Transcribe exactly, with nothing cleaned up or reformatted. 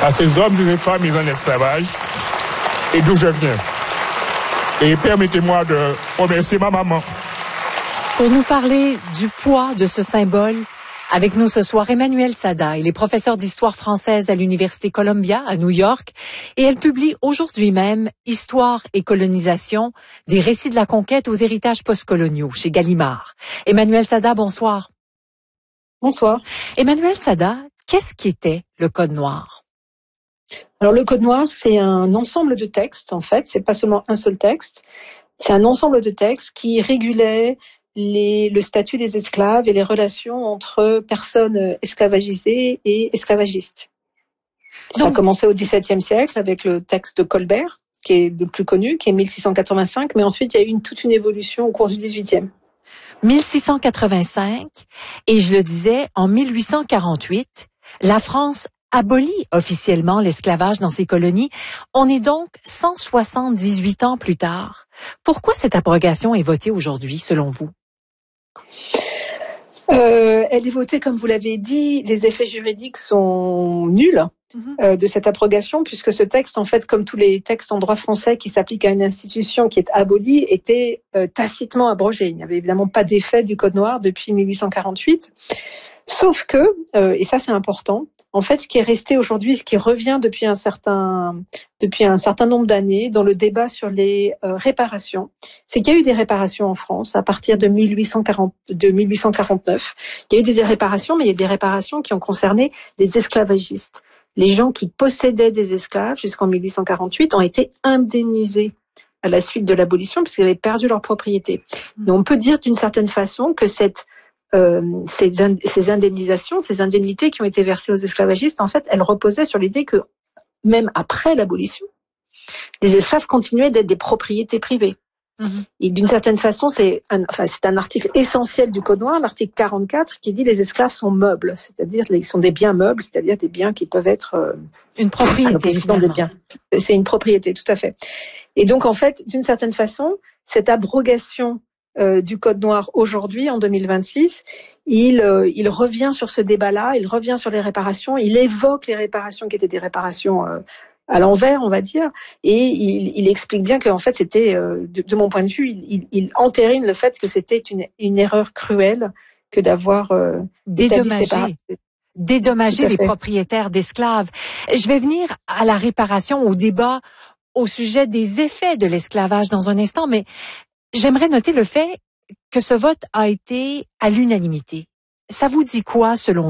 à ces hommes et ces femmes mis en esclavage et d'où je viens. Et permettez-moi de remercier ma maman. Pour nous parler du poids de ce symbole, avec nous ce soir, Emmanuelle Sadat. Il est professeur d'histoire française à l'Université Columbia à New York et elle publie aujourd'hui même Histoire et colonisation, des récits de la conquête aux héritages postcoloniaux chez Gallimard. Emmanuelle Sadat, bonsoir. Bonsoir. Emmanuelle Sadat, qu'est-ce qu'était le Code noir? Alors le Code noir, c'est un ensemble de textes en fait, c'est pas seulement un seul texte, c'est un ensemble de textes qui régulait Les, le statut des esclaves et les relations entre personnes esclavagisées et esclavagistes. Donc, ça a commencé au dix-septième siècle avec le texte de Colbert, qui est le plus connu, qui est mille six cent quatre-vingt-cinq, mais ensuite il y a eu une, toute une évolution au cours du dix-huitième. mille six cent quatre-vingt-cinq, et je le disais, en mille huit cent quarante-huit, la France abolit officiellement l'esclavage dans ses colonies. On est donc cent soixante-dix-huit ans plus tard. Pourquoi cette abrogation est votée aujourd'hui, selon vous? Euh, elle est votée, comme vous l'avez dit, les effets juridiques sont nuls euh, de cette abrogation, puisque ce texte, en fait, comme tous les textes en droit français qui s'appliquent à une institution qui est abolie, était euh, tacitement abrogé. Il n'y avait évidemment pas d'effet du Code noir depuis mille huit cent quarante-huit. Sauf que, euh, et ça c'est important, en fait, ce qui est resté aujourd'hui, ce qui revient depuis un certain, depuis un certain nombre d'années dans le débat sur les euh, réparations, c'est qu'il y a eu des réparations en France à partir de mille huit cent quarante, de mille huit cent quarante-neuf. Il y a eu des réparations, mais il y a des réparations qui ont concerné les esclavagistes. Les gens qui possédaient des esclaves jusqu'en mille huit cent quarante-huit ont été indemnisés à la suite de l'abolition puisqu'ils avaient perdu leur propriété. Et on peut dire d'une certaine façon que cette Euh, ces, ces indemnisations, ces indemnités qui ont été versées aux esclavagistes, en fait, elles reposaient sur l'idée que même après l'abolition, les esclaves continuaient d'être des propriétés privées. Mmh. Et d'une certaine façon, c'est un, enfin, c'est un article essentiel du Code noir, l'article quarante-quatre, qui dit les esclaves sont meubles, c'est-à-dire ils sont des biens meubles, c'est-à-dire des biens qui peuvent être euh, une propriété. Des biens. C'est une propriété, tout à fait. Et donc, en fait, d'une certaine façon, cette abrogation Euh, du Code noir aujourd'hui, en deux mille vingt-six, il, euh, il revient sur ce débat-là, il revient sur les réparations, il évoque les réparations qui étaient des réparations euh, à l'envers, on va dire, et il, il explique bien qu'en fait, c'était, euh, de, de mon point de vue, il, il, il entérine le fait que c'était une, une erreur cruelle que d'avoir euh, dédommagé, dédommager les propriétaires d'esclaves. Je vais venir à la réparation, au débat, au sujet des effets de l'esclavage dans un instant, mais j'aimerais noter le fait que ce vote a été à l'unanimité. Ça vous dit quoi, selon vous?